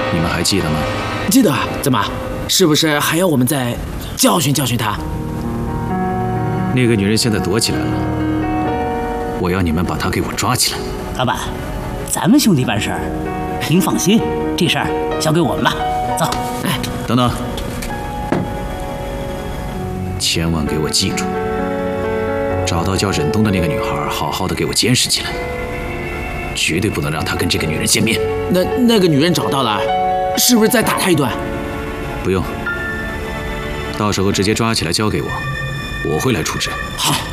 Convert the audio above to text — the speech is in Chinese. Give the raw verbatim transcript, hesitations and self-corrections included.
你们还记得吗？ 记得。怎么？是不是还要我们再教训教训他？ 那个女人现在躲起来了，我要你们把她给我抓起来。 老板，咱们兄弟办事儿，您放心，这事儿交给我们吧。走。 哎， 等等，千万给我记住，找到叫忍冬的那个女孩，好好的给我监视起来，绝对不能让她跟这个女人见面。 那那个女人找到了，是不是再打她一顿？ 不用，到时候直接抓起来交给我，我会来处置。 好。